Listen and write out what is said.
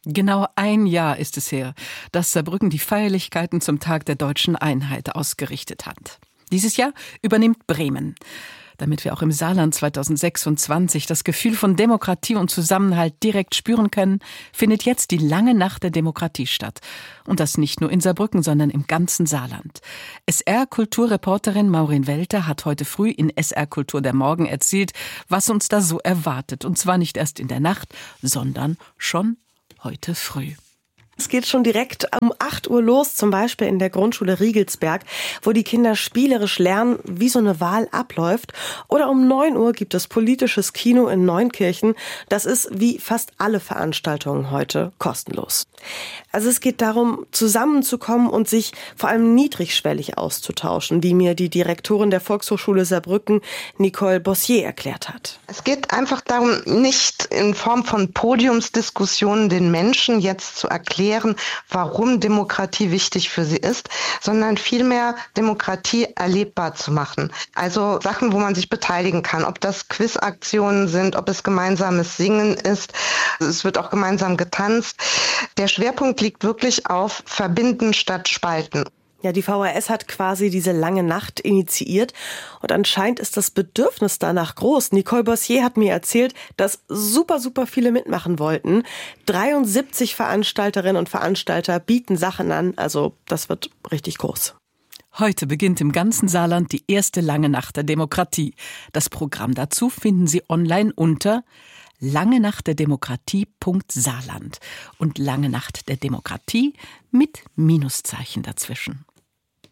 Genau ein Jahr ist es her, dass Saarbrücken die Feierlichkeiten zum Tag der deutschen Einheit ausgerichtet hat. Dieses Jahr übernimmt Bremen. Damit wir auch im Saarland 2026 das Gefühl von Demokratie und Zusammenhalt direkt spüren können, findet jetzt die lange Nacht der Demokratie statt. Und das nicht nur in Saarbrücken, sondern im ganzen Saarland. SR-Kulturreporterin Maureen Welter hat heute früh in SR Kultur der Morgen erzählt, was uns da so erwartet. Und zwar nicht erst in der Nacht, sondern schon heute früh. Es geht schon direkt um 8 Uhr los, zum Beispiel in der Grundschule Riegelsberg, wo die Kinder spielerisch lernen, wie so eine Wahl abläuft. Oder um 9 Uhr gibt es politisches Kino in Neunkirchen. Das ist, wie fast alle Veranstaltungen heute, kostenlos. Also es geht darum, zusammenzukommen und sich vor allem niedrigschwellig auszutauschen, wie mir die Direktorin der Volkshochschule Saarbrücken, Nicole Bossier, erklärt hat. Es geht einfach darum, nicht in Form von Podiumsdiskussionen den Menschen jetzt zu erklären, warum Demokratie wichtig für sie ist, sondern vielmehr Demokratie erlebbar zu machen. Also Sachen, wo man sich beteiligen kann, ob das Quizaktionen sind, ob es gemeinsames Singen ist. Es wird auch gemeinsam getanzt. Der Schwerpunkt liegt wirklich auf Verbinden statt Spalten. Ja, die VHS hat quasi diese lange Nacht initiiert und anscheinend ist das Bedürfnis danach groß. Nicole Bossier hat mir erzählt, dass super viele mitmachen wollten. 73 Veranstalterinnen und Veranstalter bieten Sachen an, also das wird richtig groß. Heute beginnt im ganzen Saarland die erste lange Nacht der Demokratie. Das Programm dazu finden Sie online unter langenachtderdemokratie.saarland und Lange Nacht der Demokratie mit Minuszeichen dazwischen.